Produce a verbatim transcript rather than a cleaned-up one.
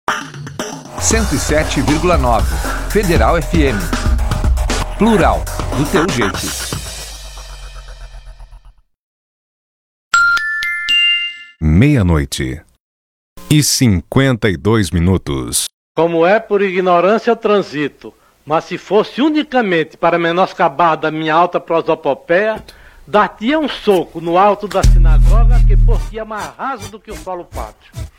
cento e sete vírgula nove Federal F M. Plural, do teu jeito. Meia-noite e cinquenta e dois minutos. Como é por ignorância eu transito, mas se fosse unicamente para menoscabar da minha alta prosopopeia, dar-te-ia um soco no alto da sinagoga que por ti é mais raso do que o solo pátrio.